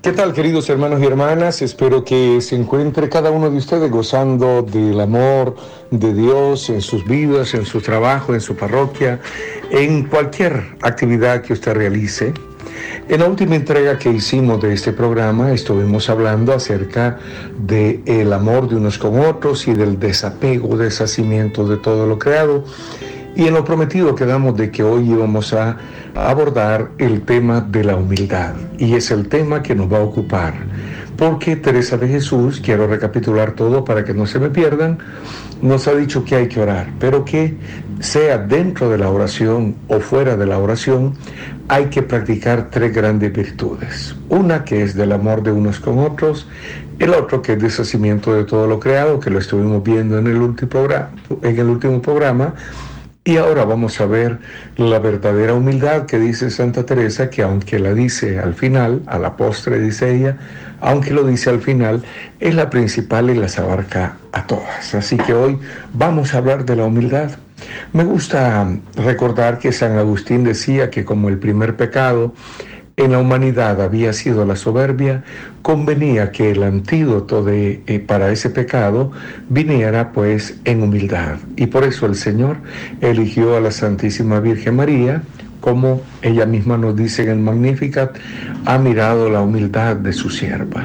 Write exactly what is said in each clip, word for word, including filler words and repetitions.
¿Qué tal, queridos hermanos y hermanas? Espero que se encuentre cada uno de ustedes gozando del amor de Dios en sus vidas, en su trabajo, en su parroquia, en cualquier actividad que usted realice. En la última entrega que hicimos de este programa estuvimos hablando acerca del amor de unos con otros y del desapego, deshacimiento de todo lo creado. Y en lo prometido quedamos de que hoy íbamos a abordar el tema de la humildad. Y es el tema que nos va a ocupar. Porque Teresa de Jesús, quiero recapitular todo para que no se me pierdan, nos ha dicho que hay que orar, pero que sea dentro de la oración o fuera de la oración, hay que practicar tres grandes virtudes. Una que es del amor de unos con otros, el otro que es deshacimiento de todo lo creado, que lo estuvimos viendo en el último programa, en el último programa. Y ahora vamos a ver la verdadera humildad que dice Santa Teresa, que aunque la dice al final, a la postre dice ella, aunque lo dice al final, es la principal y las abarca a todas. Así que hoy vamos a hablar de la humildad. Me gusta recordar que San Agustín decía que como el primer pecado en la humanidad había sido la soberbia, convenía que el antídoto de, eh, para ese pecado viniera pues en humildad. Y por eso el Señor eligió a la Santísima Virgen María, como ella misma nos dice en el Magnificat, ha mirado la humildad de su sierva.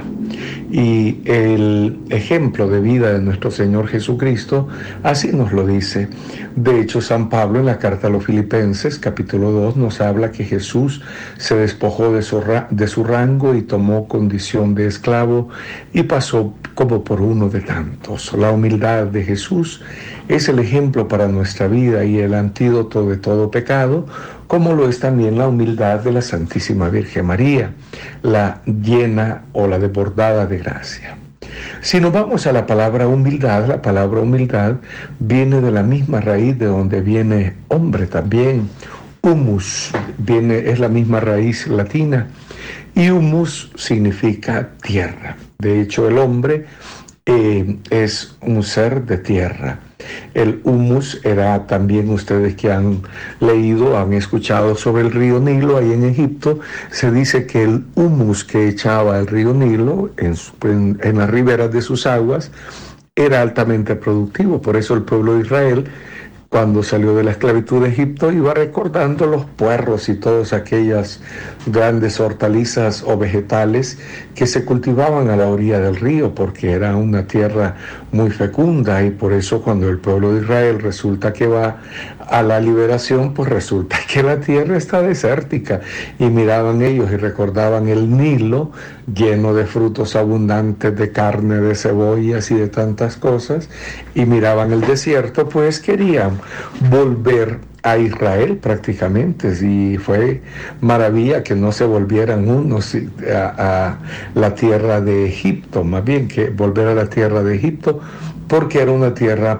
Y el ejemplo de vida de nuestro Señor Jesucristo así nos lo dice. De hecho, San Pablo en la carta a los Filipenses, capítulo dos, nos habla que Jesús se despojó de su, de su rango y tomó condición de esclavo y pasó como por uno de tantos. La humildad de Jesús es el ejemplo para nuestra vida y el antídoto de todo pecado, como lo es también la humildad de la Santísima Virgen María, la llena o la desbordada de gracia. Si nos vamos a la palabra humildad, la palabra humildad viene de la misma raíz de donde viene hombre también. Humus viene, es la misma raíz latina, y humus significa tierra. De hecho, el hombre eh, es un ser de tierra. El humus era también, ustedes que han leído, han escuchado sobre el río Nilo, ahí en Egipto, se dice que el humus que echaba el río Nilo en, su, en, en las riberas de sus aguas era altamente productivo. Por eso el pueblo de Israel, cuando salió de la esclavitud de Egipto, iba recordando los puerros y todas aquellas grandes hortalizas o vegetales que se cultivaban a la orilla del río, porque era una tierra muy fecunda, y por eso cuando el pueblo de Israel resulta que va a la liberación, pues resulta que la tierra está desértica, y miraban ellos y recordaban el Nilo lleno de frutos abundantes, de carne, de cebollas y de tantas cosas, y miraban el desierto, pues querían volver a Israel prácticamente, y fue maravilla que no se volvieran unos a, a la tierra de Egipto, más bien que volver a la tierra de Egipto, porque era una tierra